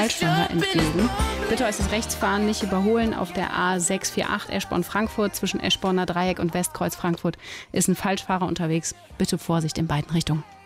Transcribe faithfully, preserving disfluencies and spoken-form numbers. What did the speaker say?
Falschfahrer entgegen. Bitte äußerst rechtsfahren, nicht überholen. Auf der A sechs vier acht Eschborn-Frankfurt zwischen Eschborner Dreieck und Westkreuz Frankfurt ist ein Falschfahrer unterwegs. Bitte Vorsicht in beiden Richtungen.